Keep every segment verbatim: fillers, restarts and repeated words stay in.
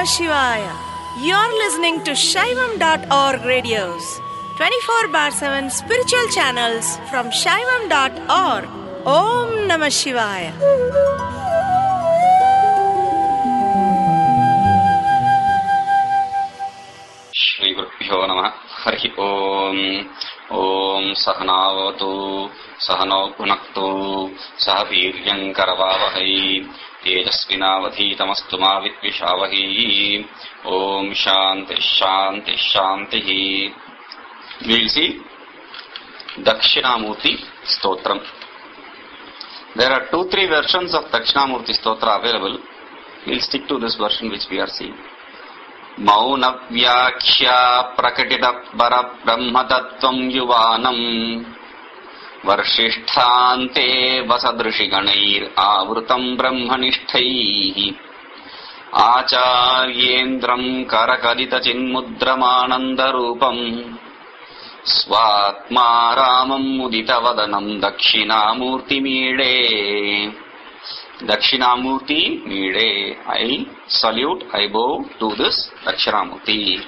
Shivaya. You're listening to Shaivam dot org radios, twenty-four bar seven spiritual channels from Shaivam dot org. Om Namah Shivaya. Shri Gurubhyo Namah. Hari Om. Om Sahanavatu Sahano Bhunaktu Sahaviryam Karavavahai Tejasvinavadhitamastu ma Vidvishavahi. Om Shanti Shanti Shanti. We will see Dakshinamurti Stotram. There are two, three versions of Dakshinamurti Stotra available. We will stick to this version which we are seeing. Mauna Vyakhya Prakatita Bara Brahmatattvam Yuvanam Varshishtante Vasadrishiganair Avrutam Brahmanishthaihi Acharyendram Karakalita Chinmudramanandarupam Swatma Ramam Muditavadanam Dakshinamurti Mide. Dakshinamurti Mide. I salute, I bow to this Dakshinamurti.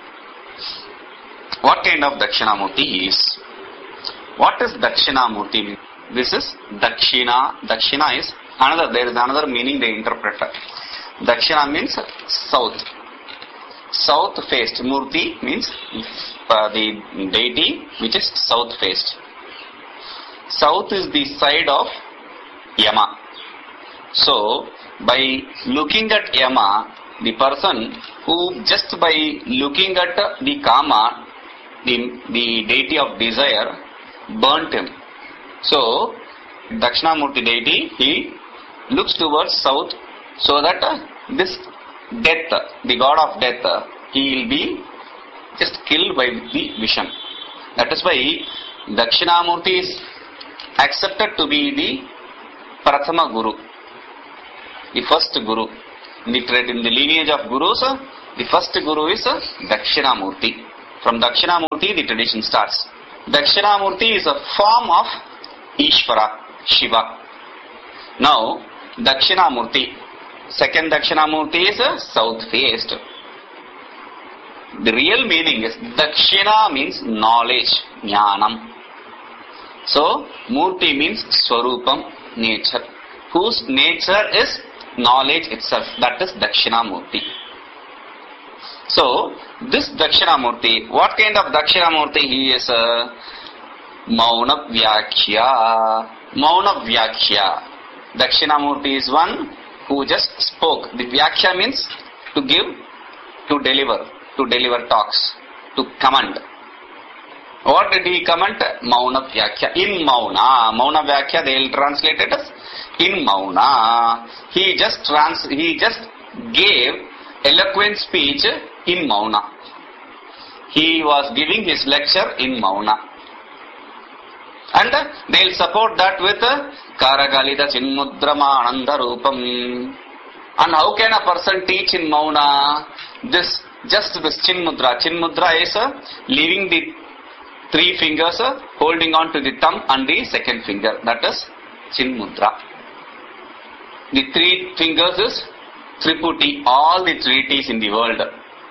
What kind of Dakshinamurti is? What is Dakshinamurti? This is Dakshina. Dakshina is another, there is another meaning they interpret. Dakshina means south. South faced. Murti means uh, the deity which is south faced. South is the side of Yama. So, by looking at Yama, the person who just by looking at the Kama, the, the deity of desire, burnt him. So, Dakshinamurti deity, he looks towards south so that uh, this death, the god of death, uh, he will be just killed by the vision. That is why Dakshinamurti is accepted to be the Prathama Guru, the first Guru. In the, in the lineage of Gurus, uh, the first Guru is uh, Dakshinamurti. From Dakshinamurti, the tradition starts. Dakshinamurti is a form of Ishvara, Shiva. Now, Dakshinamurti, second Dakshinamurti is uh, south faced. The real meaning is Dakshina means knowledge, Jnanam. So, Murti means Swarupam, nature. Whose nature is knowledge itself. That is Dakshinamurti. So, this Dakshinamurti, what kind of Dakshinamurti he is? Uh, Mauna Vyakhya. Mauna Vyakhya. Dakshinamurti is one who just spoke. The Vyakhya means to give, to deliver, to deliver talks, to command. What did he command? Mauna Vyakhya. In Mauna. Mauna Vyakhya, they will translate it as in Mauna. He just trans, he just gave eloquent speech in Mauna. He was giving his lecture in Mauna. And uh, they will support that with uh, Karakalita Chinmudrama Anandarupam. And how can a person teach in Mauna? This, just this Chinmudra. Chinmudra is uh, leaving the three fingers, uh, holding on to the thumb and the second finger. That is Chinmudra. The three fingers is Triputi, all the treaties in the world.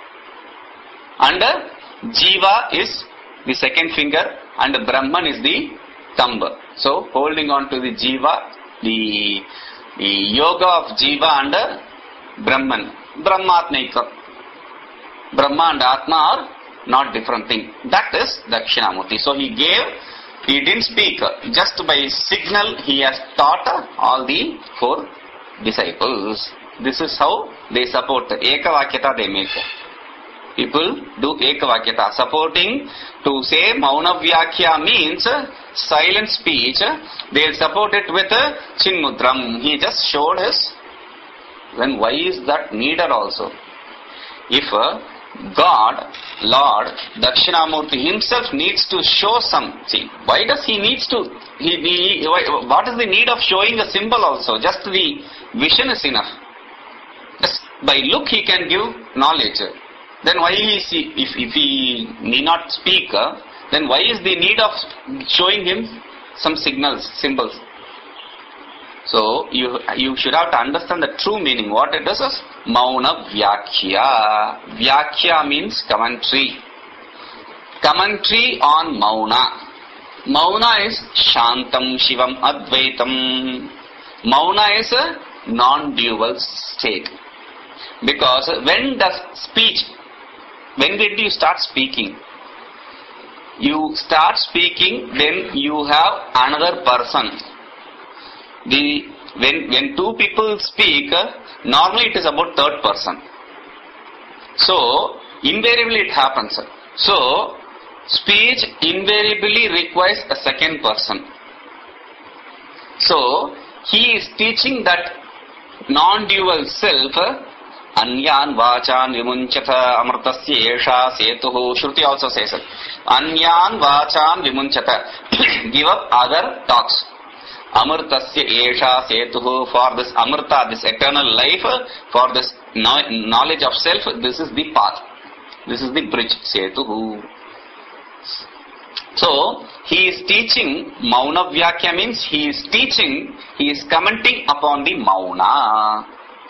And uh, Jiva is the second finger and Brahman is the thumb. So, holding on to the Jiva, the, the yoga of Jiva and uh, Brahman. Brahmatmaika. Brahma and Atma are not different thing. That is Dakshinamurti. So, he gave, he didn't speak. Just by signal, he has taught all the four disciples. This is how they support. Ekavakyata they make. People do Ekavakyata. Supporting to say Mauna Vyakhya means silent speech. They will support it with Chinmudram. He just showed his. Then why is that needed also? If God, Lord, Dakshinamurti himself needs to show something. Why does he needs to? He, he, what is the need of showing a symbol also? Just the vision is enough. Just by look he can give knowledge. Then why is he, if, if he need not speak, then why is the need of showing him some signals, symbols? So you you should have to understand the true meaning. What it is is Mauna Vyakhya. Vyakhya means commentary. Commentary on Mauna. Mauna is Shantam Shivam Advaitam. Mauna is a non-dual state. Because when does speech, when did you start speaking? You start speaking, then you have another person. The when when two people speak, normally it is about third person. So invariably it happens. So speech invariably requires a second person. So he is teaching that non-dual self. Anyan vachan vimunchata amritasya esha setuhu. Shruti also says it. Anyan vachan vimunchata. Give up other talks. Amritasya esha setuhu. For this amrita, this eternal life, for this knowledge of self, this is the path. This is the bridge. Setuhu. So, he is teaching, Mauna Vyakhya means he is teaching, he is commenting upon the Mauna.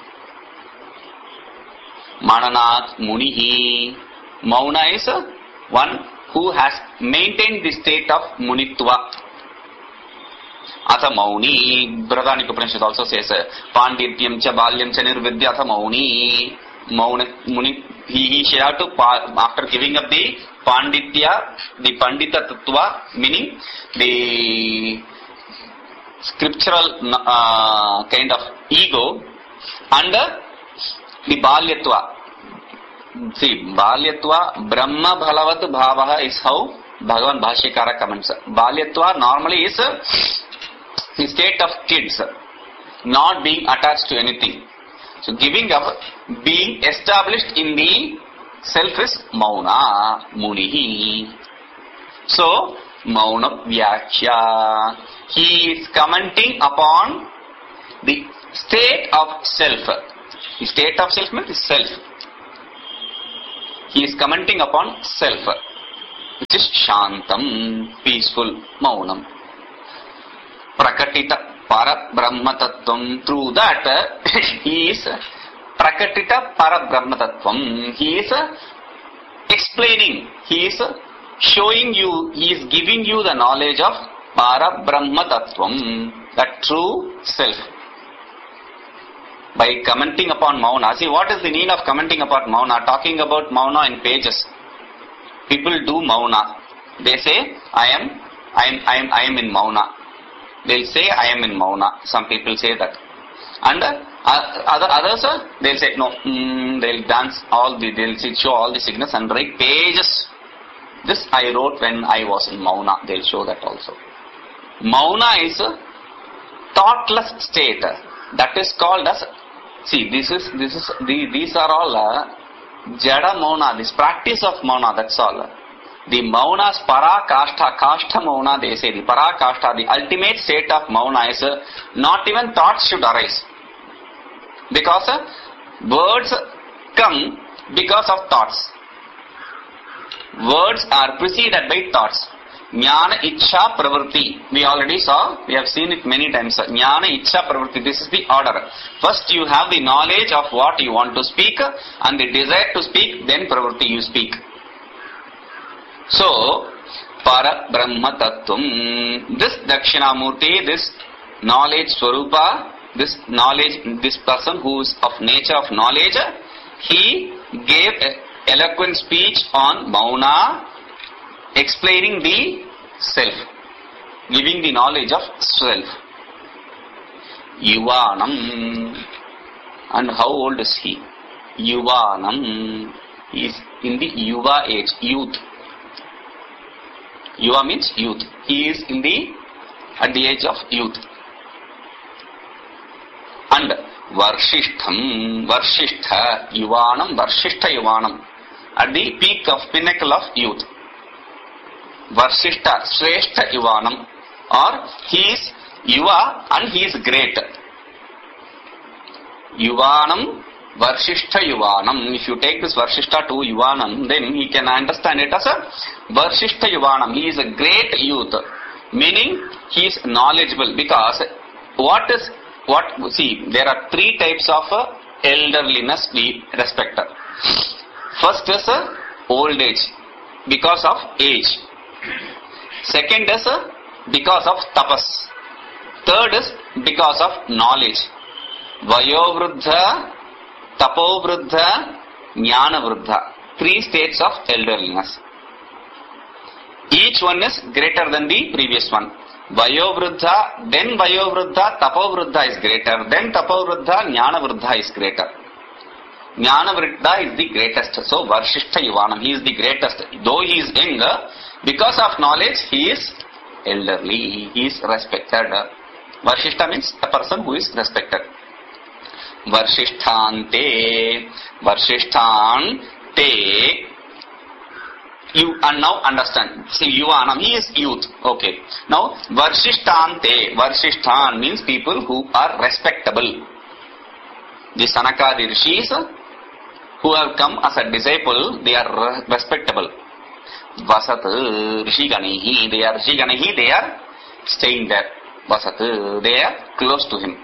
Mananath Munihi. Mauna is one who has maintained the state of Munitva. Atha Mauni. Brihadaranyaka Upanishad also says, Pandityam cha balyam cha nirvidya atha Mauni. Mauna, Muni, he, he should have to, after giving up the Panditya, the Pandita Tattva, meaning the scriptural uh, kind of ego, and uh, the Balyatva. See, Balyatva, Brahma Bhalavat Bhavaha is how Bhagavan Bhashyakara comments. Balyatva normally is uh, the state of kids, not being attached to anything. So giving up, being established in the self is Mauna Munihi. So, Mauna Vyakhya. He is commenting upon the state of self. The state of self means self. He is commenting upon self, which is Shantam, peaceful, Maunam. Prakatita Para Brahma Tattvam. Through that, he is Prakatita Para Brahma Tattvam. He is explaining, he is showing you, he is giving you the knowledge of Para Brahma Tattvam, that true self. By commenting upon Mauna. See, what is the need of commenting upon Mauna? Talking about Mauna in pages. People do Mauna. They say, I am, I am, I am, I am in Mauna. They'll say, I am in Mauna. Some people say that. And uh, other others, uh, they'll say, no, mm, they'll dance all the, they'll show all the signals and write pages. This I wrote when I was in Mauna. They'll show that also. Mauna is a thoughtless state. That is called as, see, this is, this is, the, these are all uh, Jada Mauna, this practice of Mauna, that's all. The Mauna's Parakashta, Kashta Mauna, they say, the Parakashta, the ultimate state of Mauna is uh, not even thoughts should arise. Because uh, words come because of thoughts. Words are preceded by thoughts. Jnana Ichcha Pravritti. We already saw, we have seen it many times. Jnana Ichcha Pravritti. This is the order. First you have the knowledge of what you want to speak and the desire to speak, then Pravritti you speak. So, Para Brahma Tattvam. This Dakshinamurti, this knowledge Swarupa, this knowledge, this person who is of nature of knowledge, he gave an eloquent speech on Mauna, explaining the self, giving the knowledge of self. Yuvanam. And how old is he? Yuvanam. He is in the Yuva age, youth. Yuva means youth. He is in the, at the age of youth. And Varshishtham, Varshistha, Yuvanam, Varshistha Yuvanam. At the peak of pinnacle of youth. Varshishta, Shrestha Yuvanam. Or he is Yuva and he is great. Yuvanam, Varshishta Yuvanam. If you take this Varshishta to Yuvanam, then he can understand it as a Varshishta Yuvanam. He is a great youth. Meaning, he is knowledgeable because what is what, see, there are three types of uh, elderliness we respect. First is uh, old age, because of age. Second is uh, because of tapas. Third is because of knowledge. Vayovruddha, tapovruddha, jnanavruddha. Three states of elderliness. Each one is greater than the previous one. Vayovruddha, then Vayovruddha, tapovruddha is greater, then tapovruddha, jnanavruddha is greater. Jnanavruddha is the greatest. So Varshishta Yuvanam, he is the greatest. Though he is younger, because of knowledge, he is elderly, he is respected. Varshishta means a person who is respected. Varshishtante, Varshishthante. You and now understand. See, Yuvanam, he is youth. Okay. Now, Varshishtante, Varshishtan means people who are respectable. The Sanakadi Rishis who have come as a disciple, they are respectable. Vasat Rishiganihi, they are Rishiganihi, they are staying there. Vasat, they are close to him.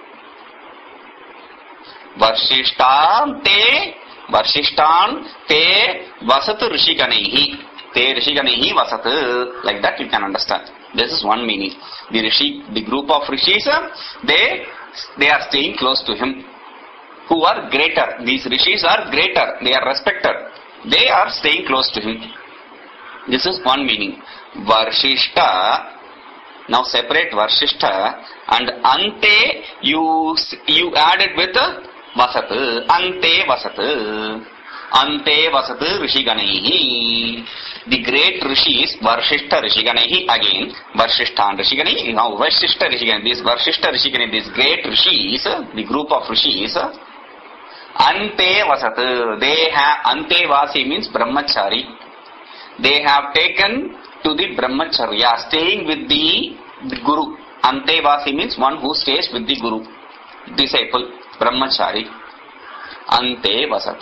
Varshishtante, Varshishtan te vasat rishiganaihi. Te rishiganaihi vasat. Like that you can understand. This is one meaning. The rishi, the group of rishis, they, they are staying close to him. Who are greater. These rishis are greater. They are respected. They are staying close to him. This is one meaning. Varshishta. Now separate Varshishta and ante you, you add it with vasat, ante vasat, ante vasat rishiganaihi. The great rishis, Varshishta rishiganaihi, again, Varshishtan rishiganaihi, now Varshishta rishiganaihi, this Varshishta rishiganaihi, these great rishis, the group of rishis, ante vasat, they have, ante vasi means brahmachari. They have taken to the brahmacharya, staying with the, the guru. Ante vasi means one who stays with the guru, disciple. Brahmachari. Ante vasat.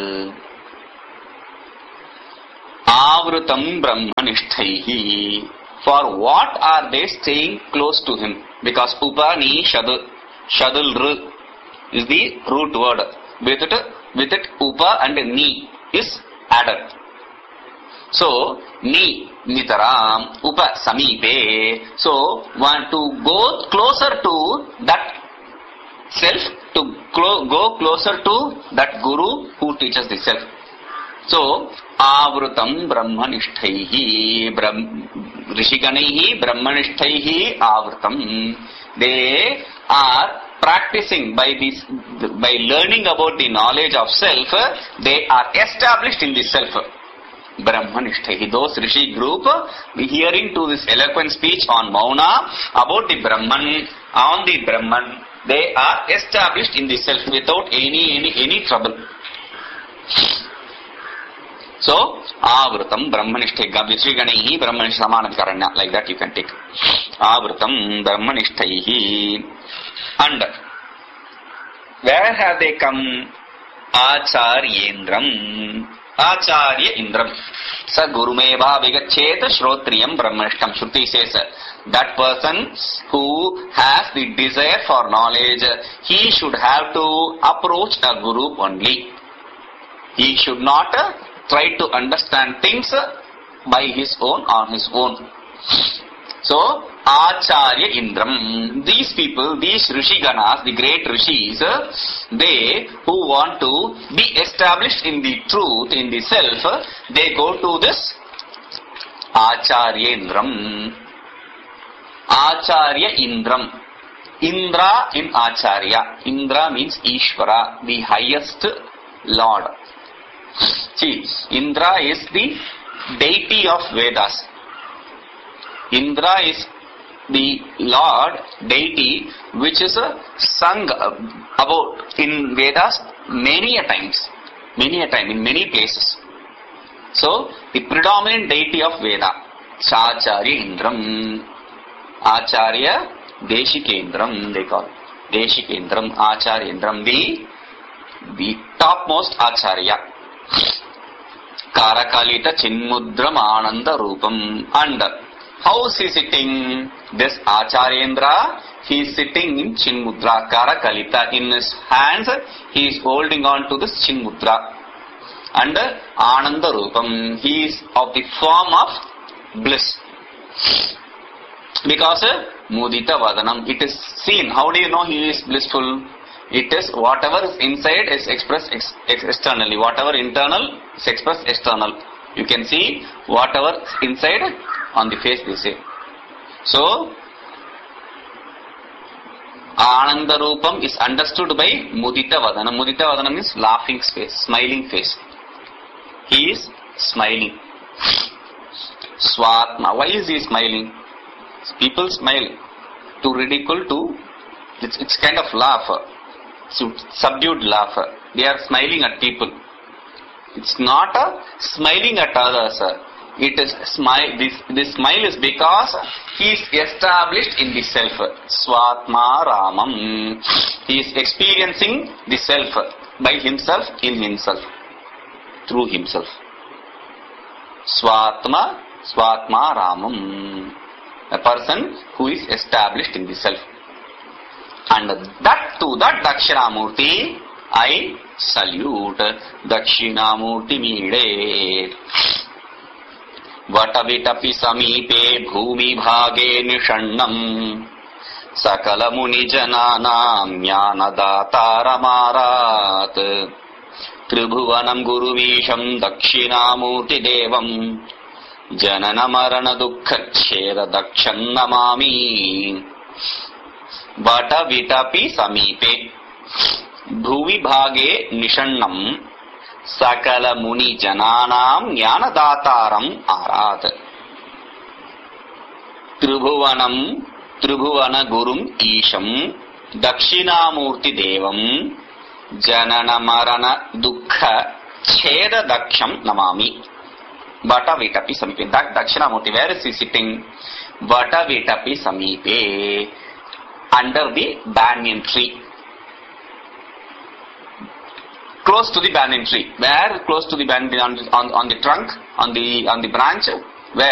Avrutam brahmanishtaihi. For what are they staying close to him? Because upani shadul, shadul r is the root word. With it, with it upa and ni is added. So, ni, nitaram, upa, samipe. So, want to go closer to that self, to clo- go closer to that guru who teaches the self. So, avrutam brahmanishtaihi, brahm, rishiganaihi, brahmanishtaihi, avrutam. They are practicing by this, by learning about the knowledge of self, they are established in the self. Brahmanishtaihi, those rishi group, hearing to this eloquent speech on Mauna, about the Brahman, on the Brahman, they are established in the self without any, any, any trouble. So, avrutam brahmanishtaihi, visriganaihi brahmanishtaihi, samanadkaranya, like that you can take. Avrutam brahmanishtaihi. And where have they come? Acharyendram. Acharya Indram. Sa Gurumeva Vigacheta Shrotriyam Brahmanishtam. Shruti says that person who has the desire for knowledge, he should have to approach a guru only. He should not uh, try to understand things uh, by his own, on his own. So, Acharya Indram, these people, these Rishiganas, the great Rishis, they who want to be established in the truth, in the self, they go to this Acharya Indram. Acharya Indram. Indra in Acharya. Indra means Ishvara, the highest Lord. See, Indra is the deity of Vedas. Indra is the Lord, deity, which is uh, sung about in Vedas many a times, many a time, in many places. So, the predominant deity of Veda, Acharya Indram, Acharya Deshikendram, they call Deshikendram, Acharya Indram, the, the topmost Acharya. Karakalita Chinmudram Ananda Rupam. And how is he sitting? This Acharyendra, he is sitting in Chinmudra, Karakalita. In his hands, he is holding on to this Chinmudra. And Ananda Rupam, he is of the form of bliss. Because Mudita Vadanam, it is seen. How do you know he is blissful? It is whatever is inside is expressed ex- ex- externally. Whatever internal is expressed external. You can see whatever is inside on the face, they say. So, Ananda Rupam is understood by Mudita Vadanam. Mudita Vadanam is laughing face, smiling face. He is smiling. Swatma. Why is he smiling? People smile to ridicule, to it's, it's kind of laugh, subdued laugh. They are smiling at people. It's not a smiling at others. It is smile. This this smile is because he is established in the self. Swatma Ramam. He is experiencing the self by himself, in himself, through himself. Swatma Swatma Ramam. A person who is established in the self. And that to that Dakshinamurti I salute. Dakshinamurti Mide. Vatavitapi Samipe Bhumi Bhage Nishannam Sakala Muni Jananam Jnanadatara Marat Tribhuvanam Guruvisham Dakshinamurti Devam Janana Marana Dukkha Chera Dakshan Namami. Vata Vitapi Samipe Bhuvi Bhage Nishannam Sakala Muni Jananam Jnana Dataram Arat Tribhuvanam Tribhuvana Gurum Isham Dakshinamurti Devam Janana Marana Dukkha Chera Daksham Namami. Vata Vitapi Samipe. That Dakshinamurti, where is he sitting? Vata Vitapi Samipe. Under the banyan tree. Close to the banyan tree. Where? Close to the banyan tree, on, on, on the trunk, on the on the branch.